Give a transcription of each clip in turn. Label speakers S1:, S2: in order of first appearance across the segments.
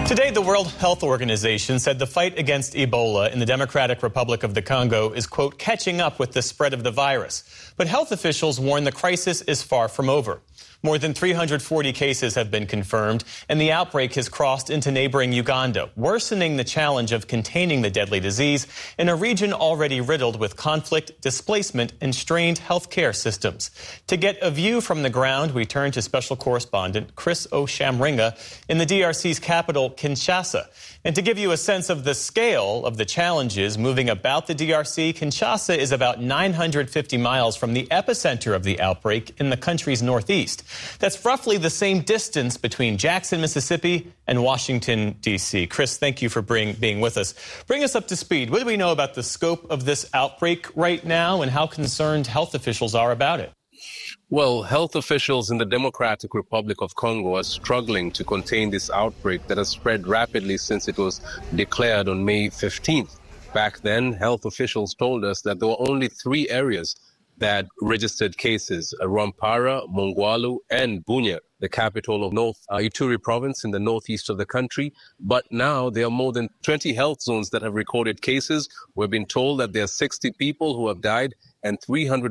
S1: Today, the World Health Organization said the fight against Ebola in the Democratic Republic of the Congo is, quote, catching up with the spread of the virus. But health officials warn the crisis is far from over. More than 340 cases have been confirmed, and the outbreak has crossed into neighboring Uganda, worsening the challenge of containing the deadly disease in a region already riddled with conflict, displacement, and strained healthcare systems. To get a view from the ground, we turn to special correspondent Chris Oshamringa in the DRC's capital, Kinshasa. And to give you a sense of the scale of the challenges moving about the DRC, Kinshasa is about 950 miles from the epicenter of the outbreak in the country's northeast. That's roughly the same distance between Jackson, Mississippi and Washington, D.C. Chris, thank you for being with us. Bring us up to speed. What do we know about the scope of this outbreak right now and how concerned health officials are about it?
S2: Well, health officials in the Democratic Republic of Congo are struggling to contain this outbreak that has spread rapidly since it was declared on May 15th. Back then, health officials told us that there were only 3 areas that registered cases: Rwampara, Mongwalu, and Bunia, the capital of North Ituri province in the northeast of the country. But now there are more than 20 health zones that have recorded cases. We've been told that there are 60 people who have died and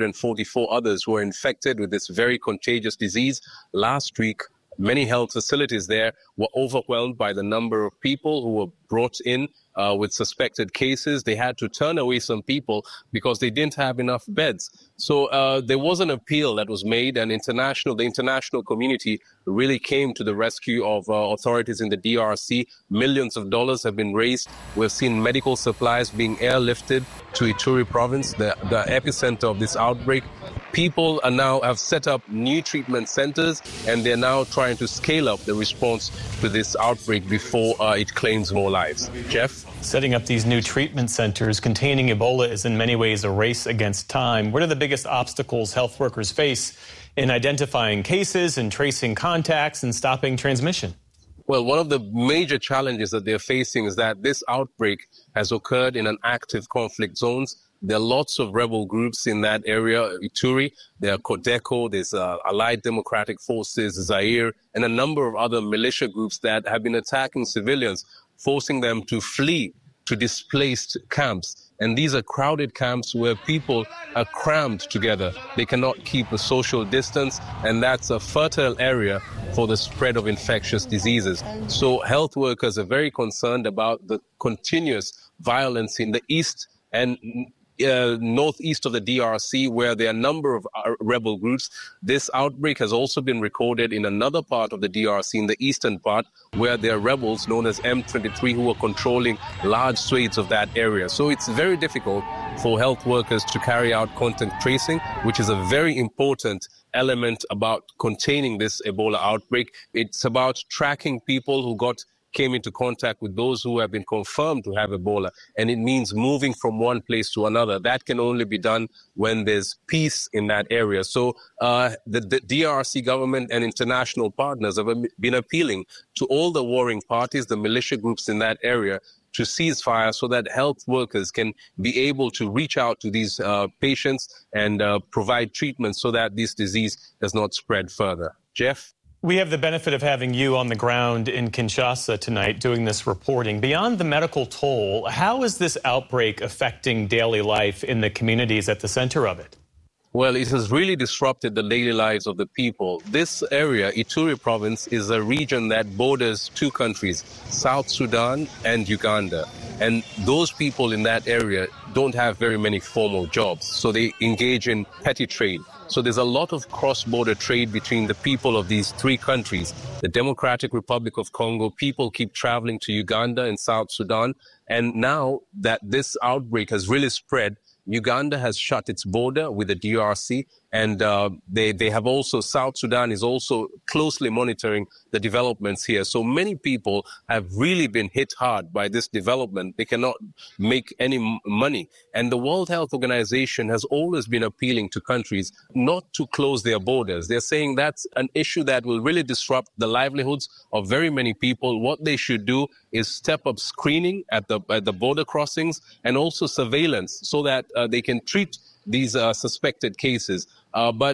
S2: 344 others who are infected with this very contagious disease. Last week, many health facilities there were overwhelmed by the number of people who were brought in with suspected cases. They had to turn away some people because they didn't have enough beds. So there was an appeal that was made, and the international community really came to the rescue of authorities in the DRC. Millions of dollars have been raised. We've seen medical supplies being airlifted to Ituri province, the epicenter of this outbreak. People have set up new treatment centers, and they're now trying to scale up the response to this outbreak before it claims more lives. Jeff?
S1: Setting up these new treatment centers containing Ebola is in many ways a race against time. What are the biggest obstacles health workers face in identifying cases and tracing contacts and stopping transmission?
S2: Well, one of the major challenges that they're facing is that this outbreak has occurred in an active conflict zones. There are lots of rebel groups in that area, Ituri. There are Codeco, there's Allied Democratic Forces, Zaire, and a number of other militia groups that have been attacking civilians, forcing them to flee to displaced camps. And these are crowded camps where people are crammed together. They cannot keep a social distance, and that's a fertile area for the spread of infectious diseases. So health workers are very concerned about the continuous violence in the east and northeast of the DRC, where there are a number of rebel groups. This outbreak has also been recorded in another part of the DRC, in the eastern part, where there are rebels known as M23 who are controlling large swathes of that area. So it's very difficult for health workers to carry out contact tracing, which is a very important element about containing this Ebola outbreak. It's about tracking people who came into contact with those who have been confirmed to have Ebola. And it means moving from one place to another. That can only be done when there's peace in that area. So the DRC government and international partners have been appealing to all the warring parties, the militia groups in that area, to cease fire so that health workers can be able to reach out to these patients and provide treatment so that this disease does not spread further. Jeff?
S1: We have the benefit of having you on the ground in Kinshasa tonight doing this reporting. Beyond the medical toll, how is this outbreak affecting daily life in the communities at the center of it?
S2: Well, it has really disrupted the daily lives of the people. This area, Ituri province, is a region that borders 2 countries, South Sudan and Uganda. And those people in that area don't have very many formal jobs, so they engage in petty trade. So there's a lot of cross-border trade between the people of these 3 countries. The Democratic Republic of Congo, people keep traveling to Uganda and South Sudan. And now that this outbreak has really spread, Uganda has shut its border with the DRC, and they have also, South Sudan is also closely monitoring the developments here. So many people have really been hit hard by this development. They cannot make any money. And the World Health Organization has always been appealing to countries not to close their borders. They're saying that's an issue that will really disrupt the livelihoods of very many people. What they should do is step up screening at the border crossings and also surveillance so that they can treat these suspected cases. But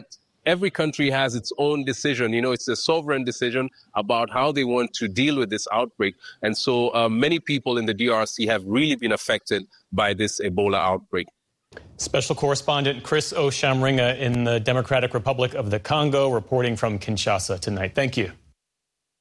S2: every country has its own decision. It's a sovereign decision about how they want to deal with this outbreak. And so many people in the DRC have really been affected by this Ebola outbreak.
S1: Special correspondent Chris Oshamringa in the Democratic Republic of the Congo reporting from Kinshasa tonight. Thank you.